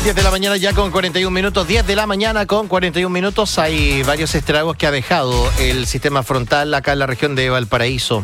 10 de la mañana ya con 41 minutos, 10 de la mañana con 41 minutos. Hay varios estragos que ha dejado el sistema frontal acá en la región de Valparaíso.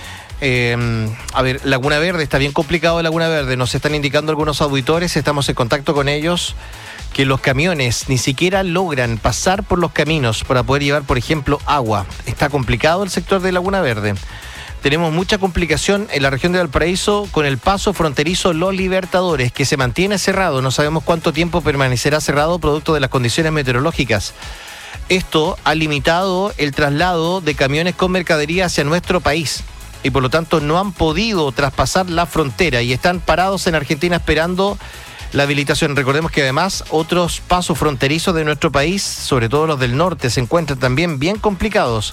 Laguna Verde, está bien complicado Laguna Verde, nos están indicando algunos auditores, estamos en contacto con ellos, que los camiones ni siquiera logran pasar por los caminos para poder llevar, por ejemplo, agua. Está complicado el sector de Laguna Verde. Tenemos mucha complicación en la región de Valparaíso con el paso fronterizo Los Libertadores, que se mantiene cerrado. No sabemos cuánto tiempo permanecerá cerrado producto de las condiciones meteorológicas. Esto ha limitado el traslado de camiones con mercadería hacia nuestro país y por lo tanto no han podido traspasar la frontera y están parados en Argentina esperando la habilitación. Recordemos que además otros pasos fronterizos de nuestro país, sobre todo los del norte, se encuentran también bien complicados.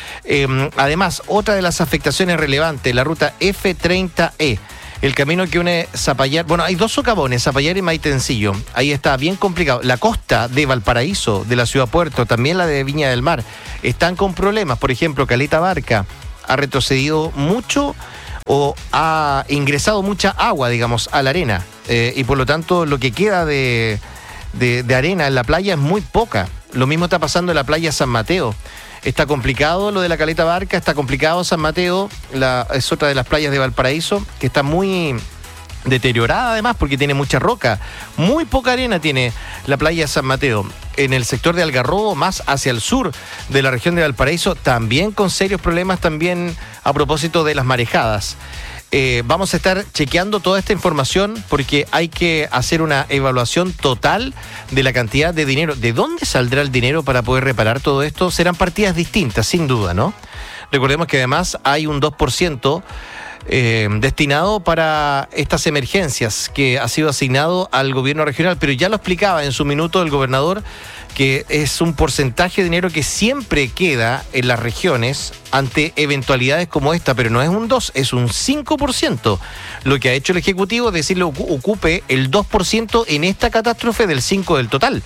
Además, otra de las afectaciones relevantes, la ruta F30E, el camino que une Zapallar, bueno, hay dos socavones, Zapallar y Maitencillo, ahí está bien complicado. La costa de Valparaíso, de la ciudad Puerto, también la de Viña del Mar, están con problemas. Por ejemplo, Caleta Barca ha retrocedido mucho o ha ingresado mucha agua, digamos, a la arena, y por lo tanto lo que queda de arena en la playa es muy poca. Lo mismo está pasando en la playa San Mateo. Está complicado lo de la Caleta Barca, está complicado San Mateo, es otra de las playas de Valparaíso, que está muy deteriorada además porque tiene mucha roca. Muy poca arena tiene la playa San Mateo. En el sector de Algarrobo, más hacia el sur de la región de Valparaíso, también con serios problemas también a propósito de las marejadas. Vamos a estar chequeando toda esta información porque hay que hacer una evaluación total de la cantidad de dinero. ¿De dónde saldrá el dinero para poder reparar todo esto? Serán partidas distintas, sin duda, ¿no? Recordemos que además hay un 2% destinado para estas emergencias que ha sido asignado al gobierno regional, pero ya lo explicaba en su minuto el gobernador, que es un porcentaje de dinero que siempre queda en las regiones ante eventualidades como esta, pero no es un 2, es un 5%. Lo que ha hecho el Ejecutivo es decirle ocupe el 2% en esta catástrofe del 5% del total.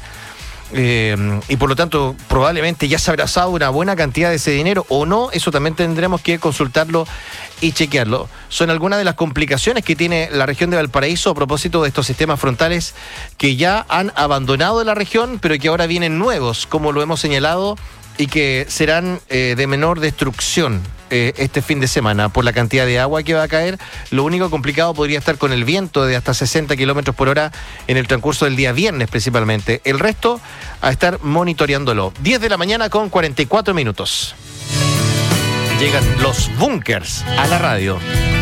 Y por lo tanto probablemente ya se habrá usado una buena cantidad de ese dinero o no, eso también tendremos que consultarlo y chequearlo. Son algunas de las complicaciones que tiene la región de Valparaíso a propósito de estos sistemas frontales que ya han abandonado la región, pero que ahora vienen nuevos, como lo hemos señalado, y que serán de menor destrucción este fin de semana por la cantidad de agua que va a caer. Lo único complicado podría estar con el viento de hasta 60 kilómetros por hora en el transcurso del día viernes principalmente. El resto a estar monitoreándolo. 10 de la mañana con 44 minutos. Llegan los Bunkers a la radio.